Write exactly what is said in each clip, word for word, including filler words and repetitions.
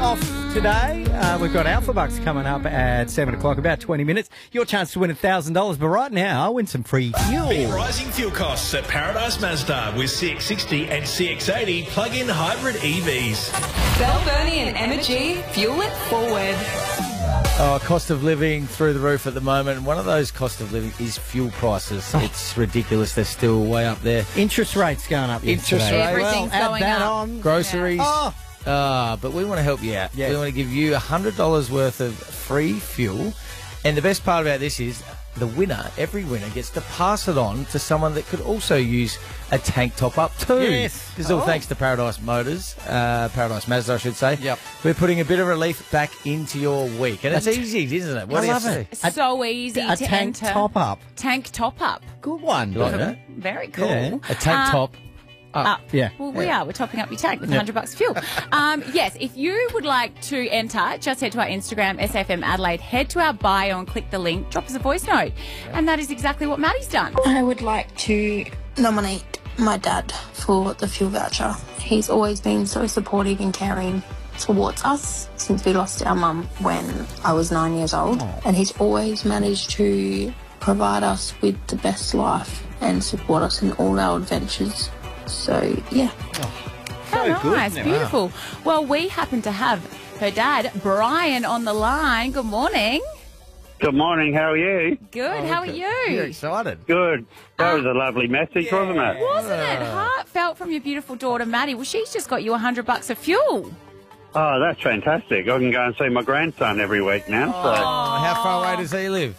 off today. Uh, we've got Alpha Bucks coming up at seven o'clock, about twenty minutes. Your chance to win one thousand dollars, but right now, win some free fuel. Beat rising fuel costs at Paradise Mazda with C X sixty and C X eighty plug-in hybrid E Vs. Belle, Bernie and Emma G, fuel it forward. Oh, cost of living through the roof at the moment. One of those cost of living is fuel prices. Oh. It's ridiculous. They're still way up there. Interest rates going up. Interest yesterday. rate. Everything's well, add going that up. on. Groceries. Oh. Ah, but we want to help you out. Yes. We want to give you one hundred dollars worth of free fuel. And the best part about this is the winner, every winner, gets to pass it on to someone that could also use a tank top-up too. Yes. This is all Oh. thanks to Paradise Motors, uh, Paradise Mazda, I should say. Yep. We're putting a bit of relief back into your week. And it's easy, isn't it? What I do you love say? it. So easy A to tank enter. top up. Tank top up. Good one. You like that? Very cool. Yeah. A tank Uh, top. Up. Yeah. Well, we Yeah. are. We're topping up your tank with Yeah. one hundred bucks of fuel. um, yes, if you would like to enter, just head to our Instagram, S A F M Adelaide, head to our bio and click the link, drop us a voice note. And that is exactly what Maddie's done. I would like to nominate my dad for the fuel voucher. He's always been so supportive and caring towards us since we lost our mum when I was nine years old. And he's always managed to provide us with the best life and support us in all our adventures. So, yeah. How So good, nice. isn't it? Beautiful. Well, we happen to have her dad, Brian, on the line. Good morning. Good morning, how are you? Good. How are You're you? excited. Good. That was a lovely message, wasn't it? Wasn't it heartfelt from your beautiful daughter, Maddie? Well, she's just got you one hundred bucks of fuel. Oh, that's fantastic. I can go and see my grandson every week now. So, Oh, how far away does he live?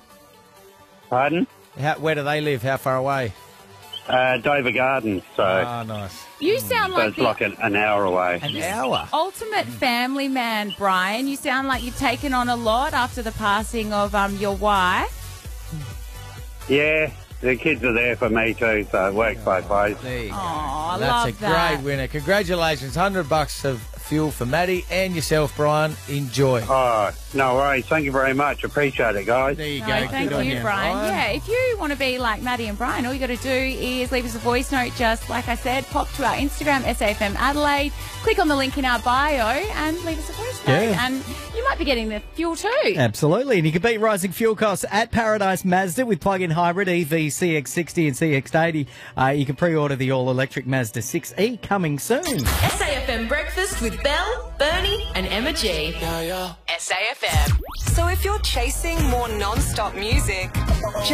pardon? How, where do they live? How far away? Uh, Dover Gardens, so, Ah, nice. You sound so like it's the like an, an hour away. An hour. ultimate family man, Brian. You sound like you've taken on a lot after the passing of um your wife. Yeah, the kids are there for me too, so it works both ways. There you go. Aw, I That's love a that. great winner. Congratulations. one hundred bucks of fuel for Maddie and yourself, Brian. Enjoy. Oh, no worries. Thank you very much. Appreciate it, guys. There you No, go. thank Good on you, you. Brian. Brian. Yeah, if you want to be like Maddie and Brian, all you got to do is leave us a voice note, just like I said, pop to our Instagram, S A F M Adelaide, click on the link in our bio and leave us a voice note. Yeah. And you might be getting the fuel too. Absolutely. And you can beat rising fuel costs at Paradise Mazda with plug-in hybrid E V C X sixty and C X eighty. Uh, you can pre-order the all-electric Mazda six E coming soon. S A F M Breakfast with Belle, Bernie and Emma G. S A F M. So if you're chasing more non-stop music,